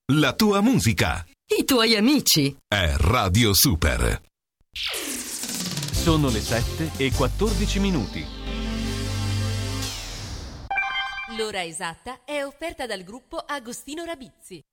la tua musica, i tuoi amici. è Radio Super. Sono le 7:14. L'ora esatta è offerta dal gruppo Agostino Rabizzi.